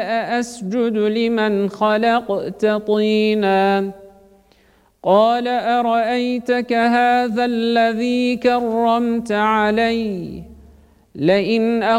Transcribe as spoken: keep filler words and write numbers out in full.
أسجد لمن خلقت طينا قال أرأيتك هذا الذي كرمت علي لئن